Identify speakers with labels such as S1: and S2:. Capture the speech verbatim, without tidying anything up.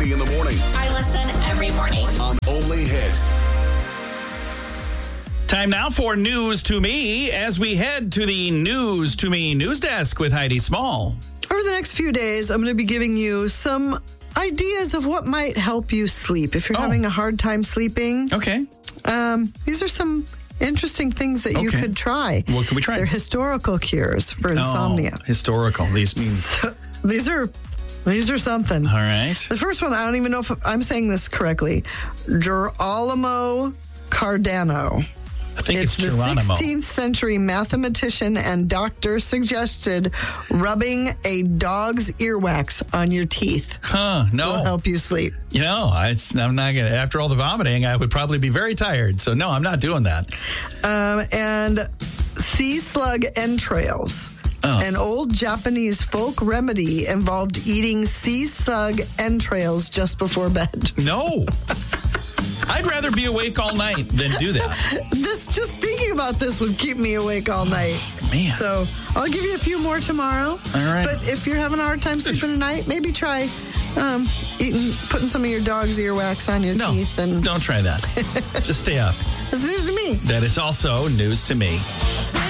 S1: Heidi in the morning.
S2: I listen every morning.
S1: On Only Hit.
S3: Time now for News to Me as we head to the News to Me news desk with Heidi Small.
S4: Over the next few days, I'm going to be giving you some ideas of what might help you sleep. If you're
S3: Oh.
S4: having a hard time sleeping,
S3: Okay.
S4: um, these are some interesting things that you
S3: Okay.
S4: could try.
S3: What can we try?
S4: They're historical cures for insomnia.
S3: Oh, historical. These mean.
S4: These are these are something.
S3: All right.
S4: The first one, I don't even know if I'm saying this correctly. Girolamo Cardano.
S3: I think
S4: It's
S3: it's,
S4: the
S3: Geronimo.
S4: sixteenth century mathematician and doctor suggested rubbing a dog's earwax on your teeth
S3: Huh.
S4: will
S3: No.
S4: help you sleep.
S3: You know, I, I'm not going to. After all the vomiting, I would probably be very tired. So, no, I'm not doing that.
S4: Um, and sea slug entrails.
S3: Oh.
S4: An old Japanese folk remedy involved eating sea slug entrails just before bed.
S3: No. I'd rather be awake all night than do that.
S4: This, just thinking about this would keep me awake all night.
S3: Man.
S4: So I'll give you a few more tomorrow.
S3: All right.
S4: But if you're having a hard time sleeping at night, maybe try um, eating, putting some of your dog's earwax on your
S3: No,
S4: teeth. And
S3: don't try that. Just stay up.
S4: it's news to me.
S3: That is also news to me.